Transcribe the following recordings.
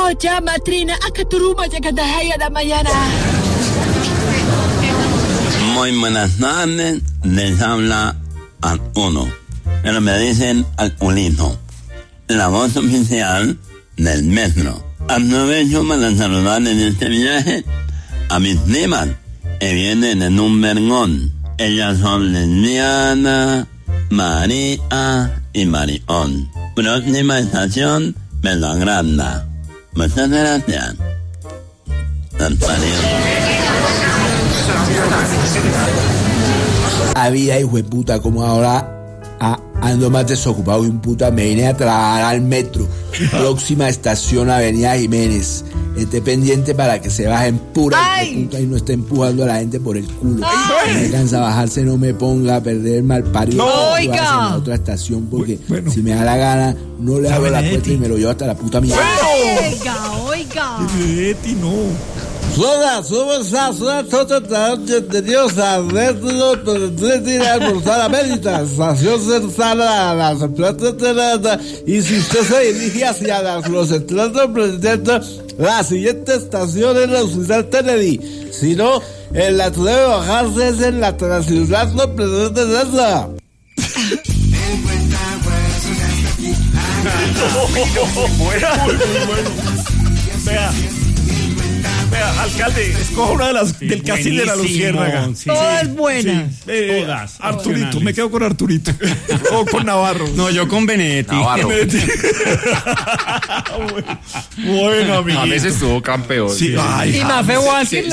llama Trina, akaturuma yakatahaya da mañana. Muy buenas tardes, les habla al uno, pero me dicen al Ulino, la voz oficial del metro. Aprovecho para saludar en este viaje a mis primas que vienen en un vergón. Ellas son lesbiana, María y Marión. Próxima estación, Melagranda. Muchas gracias. Había hijo de puta, como ahora ando más desocupado y un puta, me vine a trabajar al metro. Próxima estación, Avenida Jiménez. Esté pendiente para que se bajen pura de puta y no esté empujando a la gente por el culo. Si me cansa bajarse, no me ponga a perder el mal parido. No, oiga. En la otra estación, porque si me da la gana, no le abro la puerta y me lo llevo hasta la puta mierda. Oiga. Betty, no. Somos de Dios a por la medita, estación cercana a las plantas y si usted se dirige hacia los centros presidente, la siguiente estación es la Hospital Kennedy, si no, en la que debe bajarse es en la Transilvania presidente esa. Muy bueno. Vea, alcalde, escoja una de las del casting de la Luciérnaga. Sí, todas buenas. Todas. Arturito, me quedo con Arturito. O con Navarro. No, yo con Benedetti. Bueno, amigo. A veces estuvo campeón. Sí. Y Mafe Walker,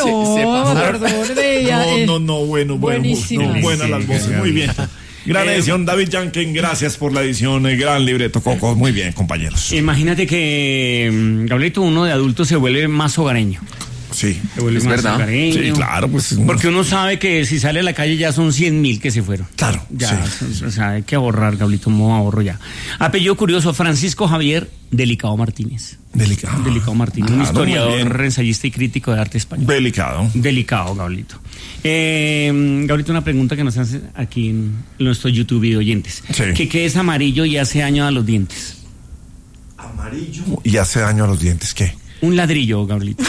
no, bueno. Buenísimo. Buenas las voces, muy bien. Gran edición, David Yanken, gracias por la edición, gran libreto, Coco, muy bien, compañeros. Imagínate que, Gabrielito, uno de adulto se vuelve más hogareño. Sí, se vuelve es más verdad. Hogareño. Sí, claro, pues. Porque uno sabe que si sale a la calle ya son 100.000 que se fueron. Claro. Ya, sí. O sea, hay que ahorrar, Gabrielito, modo ahorro ya. Apellido curioso, Francisco Javier Delicado Martínez. Delicado Martínez, un historiador, ensayista y crítico de arte español. Delicado, Gabrielito. Gabrielito, una pregunta que nos hace aquí en nuestro YouTube y oyentes. Sí. ¿Qué es amarillo y hace daño a los dientes? Amarillo y hace daño a los dientes, ¿qué? Un ladrillo, Gabrielito.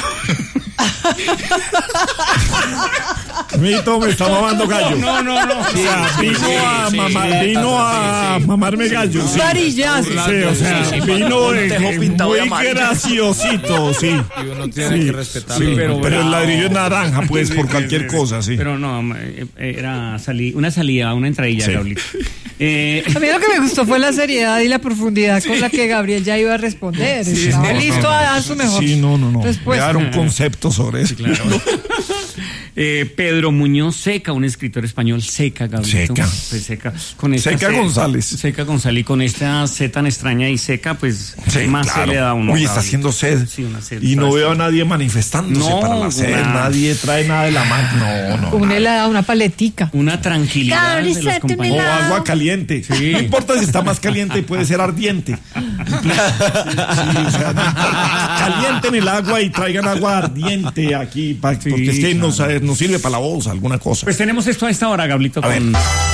Mito, me está mamando gallo. No. O sea, vino a mamarme gallo. Sí. Varillazo. Sí, o sea, vino muy graciosito, sí. Y uno tiene que respetarlo. Sí, pero el ladrillo es naranja, pues, por cualquier cosa, sí. Pero no, era una entradilla, sí. Gabrielito. A mí lo que me gustó fue la seriedad y la profundidad con la que Gabriel ya iba a responder. Estaba listo a dar su mejor respuesta. Voy a dar un concepto sobre eso. Sí, claro. Pedro Muñoz Seca, un escritor español, Seca, Gabrielito. Seca. Seca. Con esta Seca González. Seca González. Y con esta C tan extraña y seca, pues más se le da a uno. Uy, está haciendo sed. Sí, una sed. Y no veo a nadie manifestándose para la sed. Nadie trae nada de la mano. No. Un helado, una paletica. Una tranquilidad de los compañeros. O agua caliente. Sí. No importa si está más caliente, puede ser ardiente. Calienten el agua y traigan agua ardiente aquí, porque es que nos sirve para la voz, alguna cosa. Pues tenemos esto a esta hora, Gabrielito, con